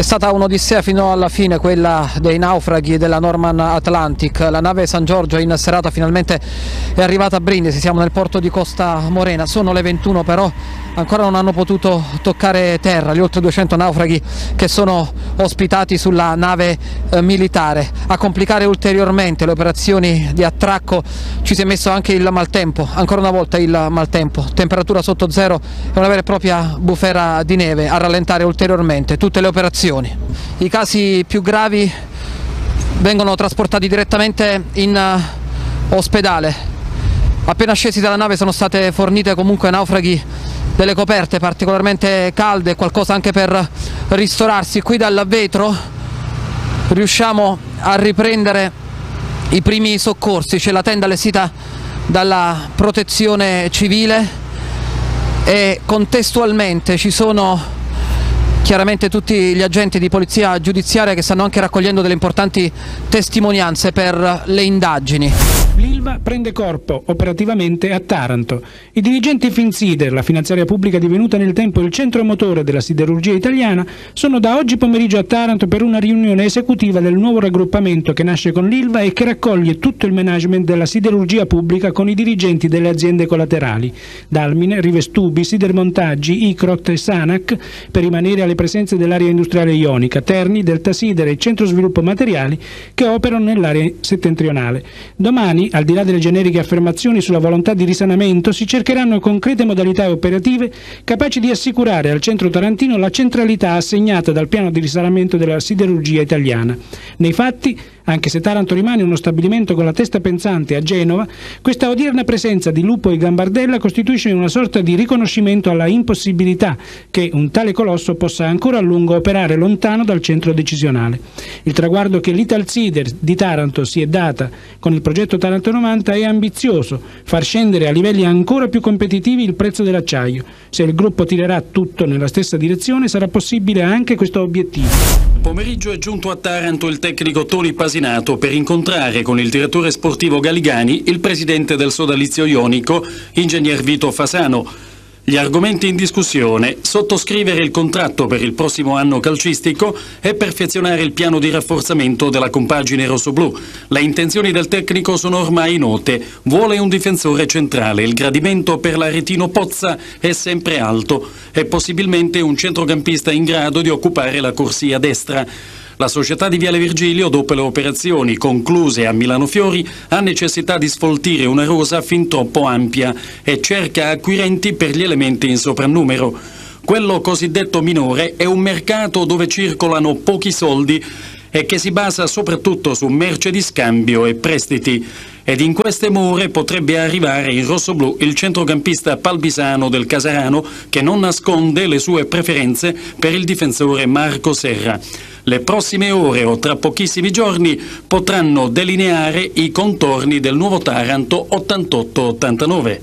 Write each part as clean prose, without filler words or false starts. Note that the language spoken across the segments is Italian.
stata un'odissea fino alla fine, quella dei naufraghi della Norman Atlantic. La nave San Giorgio in serata finalmente è arrivata a Brindisi, siamo nel porto di Costa Morena, sono le 21 però ancora non hanno potuto toccare terra gli oltre 200 naufraghi che sono ospitati sulla nave militare. A complicare ulteriormente le operazioni di attracco ci si è messo anche il maltempo, ancora una volta il maltempo, temperatura sotto zero e una vera e propria bufera di neve a rallentare ulteriormente tutte le operazioni. I casi più gravi vengono trasportati direttamente in ospedale. Appena scesi dalla nave sono state fornite comunque ai naufraghi delle coperte particolarmente calde, qualcosa anche per ristorarsi. Qui dal vetro riusciamo a riprendere i primi soccorsi, c'è la tenda allestita dalla protezione civile e contestualmente ci sono chiaramente tutti gli agenti di polizia giudiziaria che stanno anche raccogliendo delle importanti testimonianze per le indagini. L'Ilva prende corpo operativamente a Taranto. I dirigenti Finsider, la finanziaria pubblica divenuta nel tempo il centro motore della siderurgia italiana, sono da oggi pomeriggio a Taranto per una riunione esecutiva del nuovo raggruppamento che nasce con l'Ilva e che raccoglie tutto il management della siderurgia pubblica con i dirigenti delle aziende collaterali, Dalmine, Rivestubi, Sidermontaggi, Icrot e Sanac, per rimanere alle presenze dell'area industriale ionica, Terni, Delta Sidere e Centro Sviluppo Materiali che operano nell'area settentrionale. Domani, al di là delle generiche affermazioni sulla volontà di risanamento, si cercheranno concrete modalità operative capaci di assicurare al centro tarantino la centralità assegnata dal piano di risanamento della siderurgia italiana. Nei fatti, anche se Taranto rimane uno stabilimento con la testa pensante a Genova, questa odierna presenza di Lupo e Gambardella costituisce una sorta di riconoscimento alla impossibilità che un tale colosso possa ancora a lungo operare lontano dal centro decisionale. Il traguardo che l'Italsider di Taranto si è data con il progetto Taranto 90 è ambizioso, far scendere a livelli ancora più competitivi il prezzo dell'acciaio. Se il gruppo tirerà tutto nella stessa direzione sarà possibile anche questo obiettivo. Pomeriggio è giunto a Taranto il tecnico Toni Pasinato per incontrare con il direttore sportivo Galigani il presidente del sodalizio ionico, ingegner Vito Fasano. Gli argomenti in discussione: sottoscrivere il contratto per il prossimo anno calcistico e perfezionare il piano di rafforzamento della compagine rossoblù. Le intenzioni del tecnico sono ormai note: vuole un difensore centrale, il gradimento per l'Aretino Pozza è sempre alto e possibilmente un centrocampista in grado di occupare la corsia destra. La società di Viale Virgilio, dopo le operazioni concluse a Milano Fiori, ha necessità di sfoltire una rosa fin troppo ampia e cerca acquirenti per gli elementi in soprannumero. Quello cosiddetto minore è un mercato dove circolano pochi soldi e che si basa soprattutto su merce di scambio e prestiti. Ed in queste more potrebbe arrivare in rossoblù il centrocampista palbisano del Casarano, che non nasconde le sue preferenze per il difensore Marco Serra. Le prossime ore o tra pochissimi giorni potranno delineare i contorni del nuovo Taranto 88-89.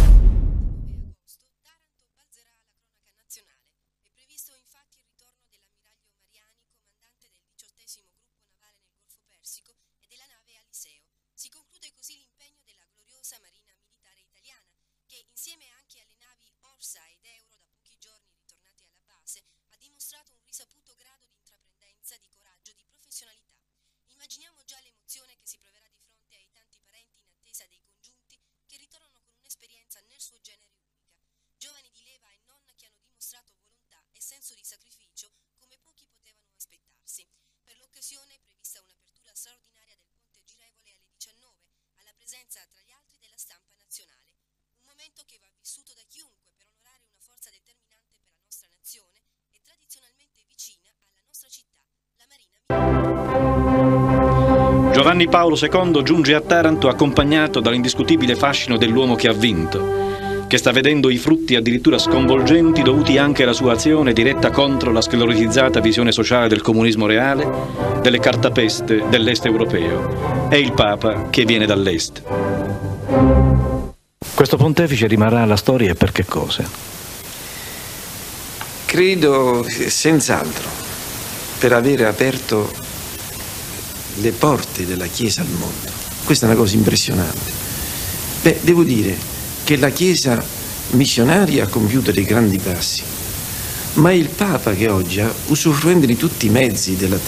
Insieme anche alle navi Orsa ed Euro, da pochi giorni ritornate alla base, ha dimostrato un risaputo grado di intraprendenza, di coraggio, di professionalità. Immaginiamo già l'emozione che si proverà di fronte ai tanti parenti in attesa dei congiunti che ritornano con un'esperienza nel suo genere unica. Giovani di leva e non che hanno dimostrato volontà e senso di sacrificio come pochi potevano aspettarsi. Per l'occasione è prevista un'apertura straordinaria del ponte girevole alle 19, alla presenza tra gli altri della stampa nazionale. Un momento che va vissuto da chiunque per onorare una forza determinante per la nostra nazione e tradizionalmente vicina alla nostra città, la Marina Militare. Giovanni Paolo II giunge a Taranto accompagnato dall'indiscutibile fascino dell'uomo che ha vinto, che sta vedendo i frutti addirittura sconvolgenti dovuti anche alla sua azione diretta contro la sclerotizzata visione sociale del comunismo reale, delle cartapeste dell'est europeo. È il Papa che viene dall'est. Questo pontefice rimarrà alla storia per che cosa? Credo senz'altro per avere aperto le porte della Chiesa al mondo. Questa è una cosa impressionante. Devo dire che la Chiesa missionaria ha compiuto dei grandi passi. ma il Papa che oggi, usufruendo di tutti i mezzi della